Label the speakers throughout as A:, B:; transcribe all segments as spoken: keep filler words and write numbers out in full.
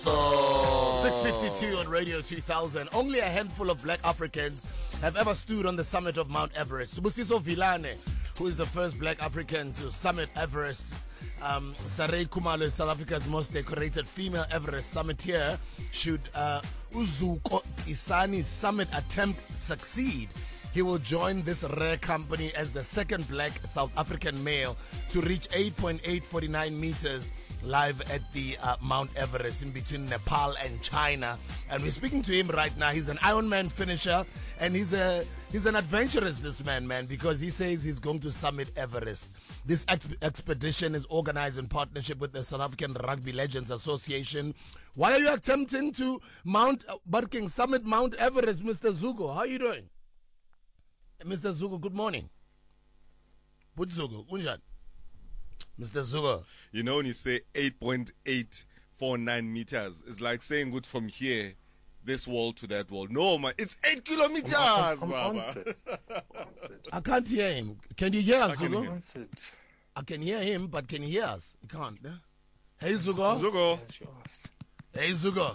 A: So, six fifty-two on Radio two thousand. Only a handful of black Africans have ever stood on the summit of Mount Everest. Sibusiso Vilane, who is the first black African to summit Everest. Um, Sarey Khumalo is South Africa's most decorated female Everest summiteer. Should uh, Uzuko Tisani's summit attempt succeed, he will join this rare company as the second black South African male to reach eight point eight four nine meters live at the uh, Mount Everest in between Nepal and China. And we're speaking to him right now. He's an Ironman finisher, and he's a he's an adventurous, this man, man, because he says he's going to summit Everest. This ex- expedition is organized in partnership with the South African Rugby Legends Association. Why are you attempting to Mount uh, Barking summit Mount Everest, Mister Zugo? How are you doing? Mister Zugo, good morning. But Zugo, unjani? Mister Zugo.
B: You know, when you say eight point eight four nine meters, it's like saying good from here, this wall to that wall. No, man, it's eight kilometers,
C: I'm, I'm, I'm
B: Baba.
A: I can't hear him. Can you hear us,
B: I can
A: Zugo?
B: hear.
C: Answered.
A: I can hear him, but can you hear us? You can't. Yeah? Hey, Zugo.
B: Zugo.
C: As you asked.
A: Hey, Zugo.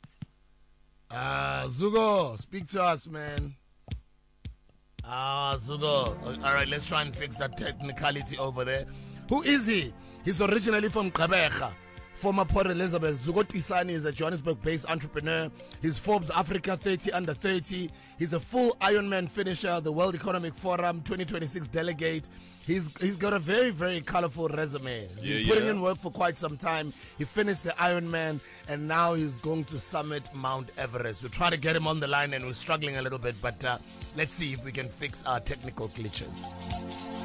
A: Ah, Zugo, speak to us, man. Ah, Zugo. All right, let's try and fix that technicality over there. Who is he? He's originally from Gqeberha. Former Port Elizabeth. Zugo Tisani is a Johannesburg-based entrepreneur. He's Forbes Africa thirty under thirty. He's a full Ironman finisher, the World Economic Forum twenty twenty-six delegate. He's he's got a very, very colorful resume. He's
B: Yeah,
A: been putting
B: yeah.
A: in work for quite some time. He finished the Ironman, and now he's going to summit Mount Everest. We'll try to get him on the line, and we're struggling a little bit, but uh, let's see if we can fix our technical glitches.